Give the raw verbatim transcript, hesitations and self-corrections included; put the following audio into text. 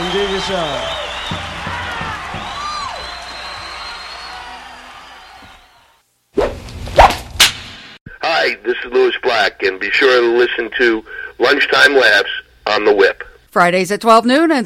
Indeed you shall. Hi, this is Louis Black, and be sure to listen to Lunchtime Laughs on the Whip. Fridays at twelve noon and